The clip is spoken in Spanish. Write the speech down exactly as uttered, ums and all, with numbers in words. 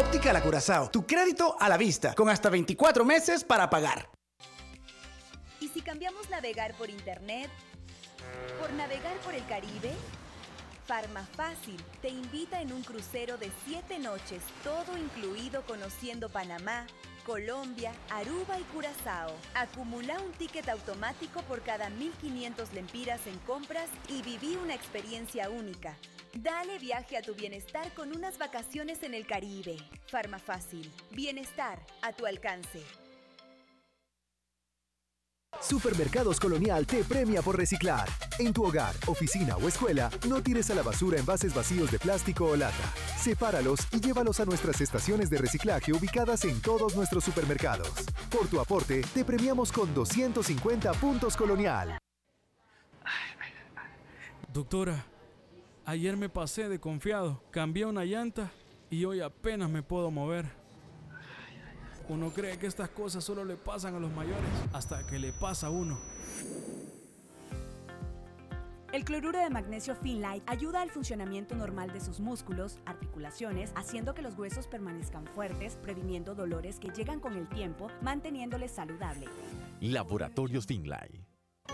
Óptica La Curazao, tu crédito a la vista, con hasta veinticuatro meses para pagar. ¿Y si cambiamos navegar por internet por navegar por el Caribe? Farmafácil te invita en un crucero de siete noches, todo incluido, conociendo Panamá, Colombia, Aruba y Curazao. Acumula un ticket automático por cada mil quinientos lempiras en compras y viví una experiencia única. Dale viaje a tu bienestar con unas vacaciones en el Caribe. Farmafácil. Bienestar a tu alcance. Supermercados Colonial te premia por reciclar. En tu hogar, oficina o escuela, no tires a la basura envases vacíos de plástico o lata. Sepáralos y llévalos a nuestras estaciones de reciclaje ubicadas en todos nuestros supermercados. Por tu aporte, te premiamos con doscientos cincuenta puntos Colonial. Doctora, ayer me pasé de confiado, cambié una llanta y hoy apenas me puedo mover. Uno cree que estas cosas solo le pasan a los mayores, hasta que le pasa a uno. El cloruro de magnesio Finlite ayuda al funcionamiento normal de sus músculos, articulaciones, haciendo que los huesos permanezcan fuertes, previniendo dolores que llegan con el tiempo, manteniéndoles saludable. Laboratorios Finlite.